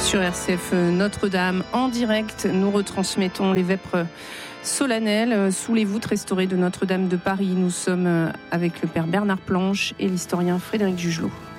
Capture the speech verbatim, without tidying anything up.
Sur R C F Notre-Dame, en direct, nous retransmettons les vêpres solennelles sous les voûtes restaurées de Notre-Dame de Paris. Nous sommes avec le père Bernard Planche et l'historien Frédéric Jugelot.